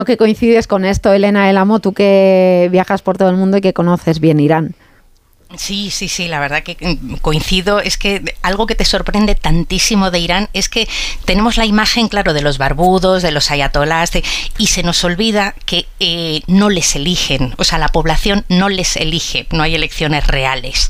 Que coincides con esto, Elena del Amo, tú que viajas por todo el mundo y que conoces bien Irán. Sí, la verdad que coincido. Es que algo que te sorprende tantísimo de Irán es que tenemos la imagen, claro, de los barbudos, de los ayatolás, y se nos olvida que no les eligen, o sea, la población no les elige, no hay elecciones reales.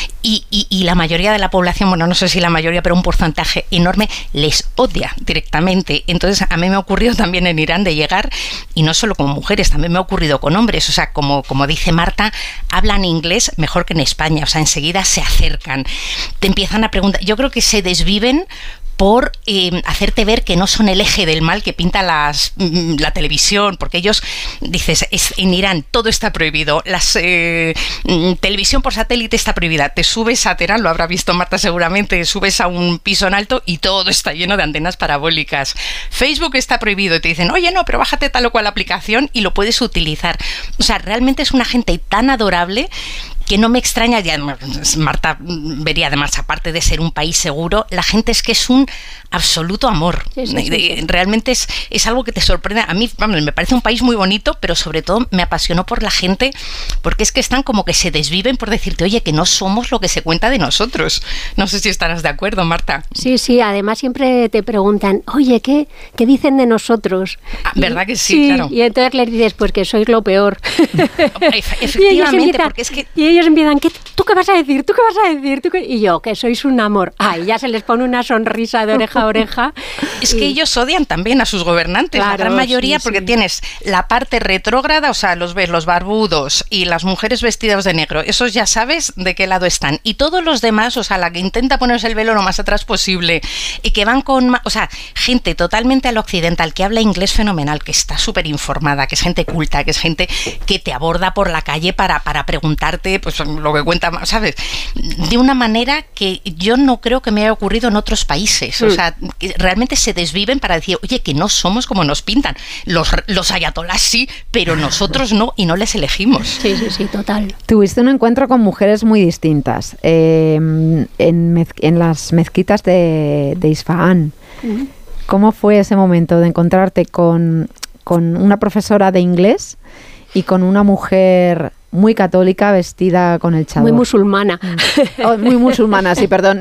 Y la mayoría de la población, bueno, no sé si la mayoría, pero un porcentaje enorme les odia directamente. Entonces, a mí me ha ocurrido también en Irán de llegar, y no solo con mujeres, también me ha ocurrido con hombres. O sea, como dice Marta, hablan inglés mejor que en España. O sea, enseguida se acercan, te empiezan a preguntar. Yo creo que se desviven por hacerte ver que no son el eje del mal que pinta la televisión, porque ellos, dices, en Irán todo está prohibido, televisión por satélite está prohibida, te subes a Teherán, lo habrá visto Marta seguramente, subes a un piso en alto y todo está lleno de antenas parabólicas, Facebook está prohibido y te dicen, oye no, pero bájate tal o cual aplicación y lo puedes utilizar. O sea, realmente es una gente tan adorable que no me extraña. Ya Marta vería, además, aparte de ser un país seguro, la gente es que es un absoluto amor. Sí. Realmente es algo que te sorprende. A mí, vamos, me parece un país muy bonito, pero sobre todo me apasionó por la gente, porque es que están como que se desviven por decirte, oye, que no somos lo que se cuenta de nosotros. No sé si estarás de acuerdo, Marta. Sí, además siempre te preguntan, oye, ¿qué dicen de nosotros? ¿Verdad que sí? Claro. Y entonces les dices, pues que sois lo peor. Efectivamente, porque es que... Y ellos empiezan, ¿tú qué vas a decir? ¿Tú qué vas a decir? Y yo, que sois un amor. Y ya se les pone una sonrisa de oreja a oreja. Es que ellos odian también a sus gobernantes, claro, la gran mayoría, porque tienes la parte retrógrada, o sea, los barbudos y las mujeres vestidas de negro, esos ya sabes de qué lado están. Y todos los demás, o sea, la que intenta ponerse el velo lo más atrás posible y que van con... O sea, gente totalmente al occidental, que habla inglés fenomenal, que está súper informada, que es gente culta, que es gente que te aborda por la calle para preguntarte, pues lo que cuenta, ¿sabes? De una manera que yo no creo que me haya ocurrido en otros países. O sea, que realmente se desviven para decir, oye, que no somos como nos pintan. Los ayatolás sí, pero nosotros no, y no les elegimos. Sí, total. Tuviste un encuentro con mujeres muy distintas en las mezquitas de Isfahán. Uh-huh. ¿Cómo fue ese momento de encontrarte con una profesora de inglés y con una mujer muy católica vestida con el chador? Muy musulmana. Muy musulmana, sí, perdón.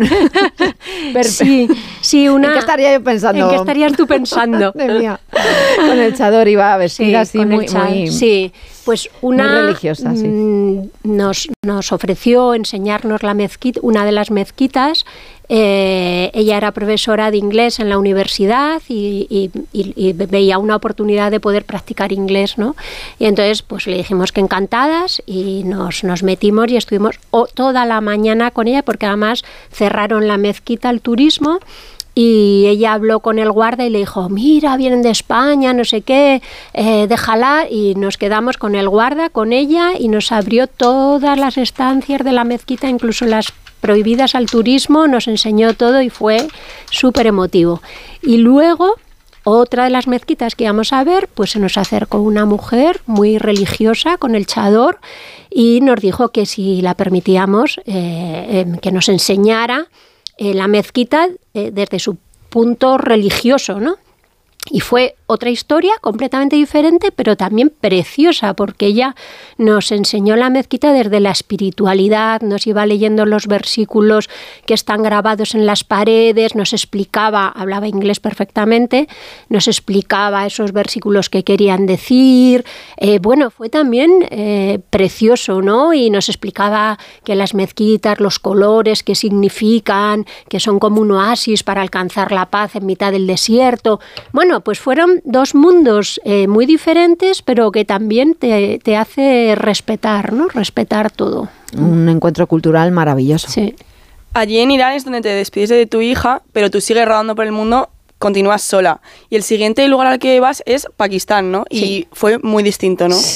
Sí, ¿En qué estaría yo pensando? ¿En qué estarías tú pensando? Con el chador iba vestida así muy... Sí, pues una... Muy religiosa, sí. Nos ofreció enseñarnos la mezquita, una de las mezquitas. Ella era profesora de inglés en la universidad y veía una oportunidad de poder practicar inglés, ¿no? Y entonces pues le dijimos que encantadas y nos metimos y estuvimos toda la mañana con ella, porque además cerraron la mezquita al turismo. Y ella habló con el guarda y le dijo, mira, vienen de España, no sé qué, déjala. Y nos quedamos con el guarda, con ella, y nos abrió todas las estancias de la mezquita, incluso las prohibidas al turismo, nos enseñó todo y fue súper emotivo. Y luego, otra de las mezquitas que íbamos a ver, pues se nos acercó una mujer muy religiosa con el chador y nos dijo que si la permitíamos, que nos enseñara la mezquita desde su punto religioso, ¿no? Y fue otra historia completamente diferente, pero también preciosa, porque ella nos enseñó la mezquita desde la espiritualidad, nos iba leyendo los versículos que están grabados en las paredes, nos explicaba, hablaba inglés perfectamente, nos explicaba esos versículos que querían decir. Bueno, fue también precioso, ¿no? Y nos explicaba que las mezquitas, los colores, qué significan, que son como un oasis para alcanzar la paz en mitad del desierto. Bueno, pues fueron dos mundos muy diferentes, pero que también te hace respetar, ¿no? Respetar todo. Un encuentro cultural maravilloso. Sí. Allí en Irán es donde te despides de tu hija, pero tú sigues rodando por el mundo, continúas sola. Y el siguiente lugar al que vas es Pakistán, ¿no? Sí. Y fue muy distinto, ¿no?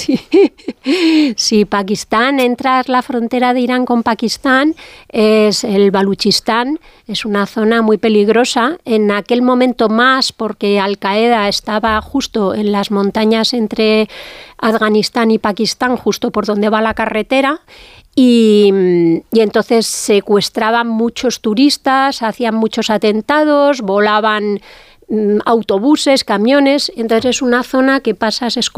Sí, Pakistán, entras la frontera de Irán con Pakistán, es el Baluchistán, es una zona muy peligrosa, en aquel momento más porque Al-Qaeda estaba justo en las montañas entre Afganistán y Pakistán, justo por donde va la carretera. Y entonces secuestraban muchos turistas, hacían muchos atentados, volaban autobuses, camiones, entonces es una zona que pasas